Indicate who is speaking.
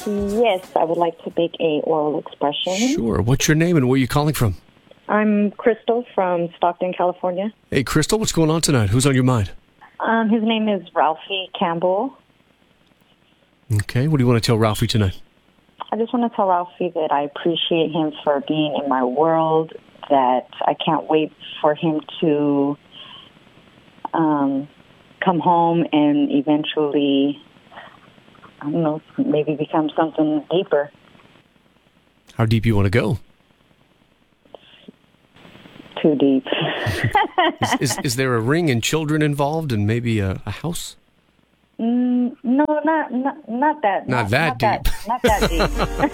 Speaker 1: Yes, I would like to make a oral expression.
Speaker 2: Sure. What's your name and where are you calling from?
Speaker 1: I'm Crystal from Stockton, California.
Speaker 2: Hey, Crystal, what's going on tonight? Who's on your mind?
Speaker 1: His name is Ralphie Campbell.
Speaker 2: Okay. What do you want to tell Ralphie tonight?
Speaker 1: I just want to tell Ralphie that I appreciate him for being in my world, that I can't wait for him to come home and eventually, I don't know, maybe become something deeper.
Speaker 2: How deep you want to go?
Speaker 1: Too deep.
Speaker 2: Is there a ring and children involved and maybe a house?
Speaker 1: No, not that.
Speaker 2: Not that deep.
Speaker 1: Not that deep.